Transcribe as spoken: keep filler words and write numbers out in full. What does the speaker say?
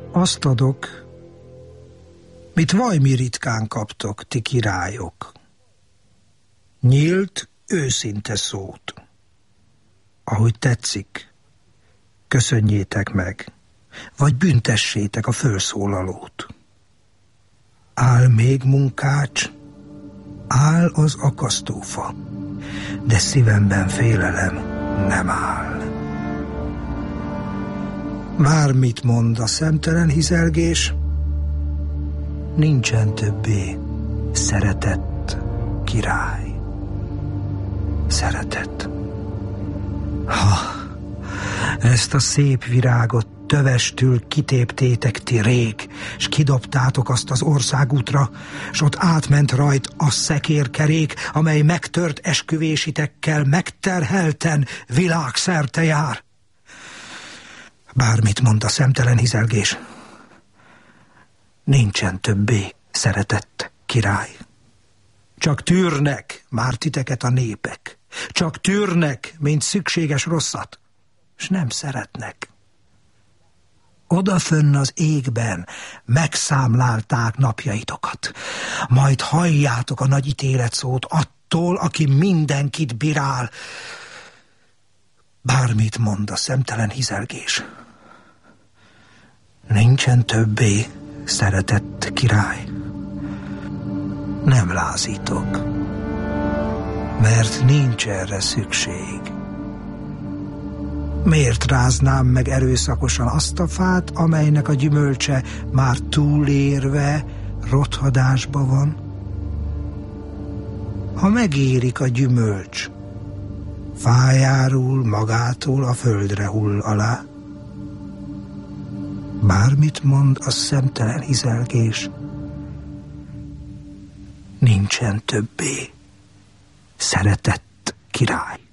Azt adok, mit vajmi ritkán kaptok, ti királyok. Nyílt, őszinte szót. Ahogy tetszik, köszönjétek meg, vagy büntessétek a fölszólalót. Áll még munkács, áll az akasztófa, de szívemben félelem nem áll. Bármit mond a szemtelen hizelgés, nincsen többé szeretett király. Szeretett. Ha, ezt a szép virágot tövestül kitéptétek ti rég, s kidobtátok azt az országútra, s ott átment rajt a szekérkerék, amely megtört esküvésitekkel megterhelten világszerte jár. Bármit mond a szemtelen hizelgés, nincsen többé szeretett király. Csak tűrnek már titeket a népek, csak tűrnek, mint szükséges rosszat, s nem szeretnek. Odafönn az égben megszámlálták napjaitokat, majd halljátok a nagy ítéletszót attól, aki mindenkit bírál. Bármit mond a szemtelen hizelgés, nincsen többé szeretett király. Nem lázítok, mert nincs erre szükség. Miért ráznám meg erőszakosan azt a fát, amelynek a gyümölcse már túlérve rothadásba van? Ha megérik a gyümölcs, fájárul magától a földre hull alá. Bármit mond a szemtelen hizelgés, nincsen többé szeretett király.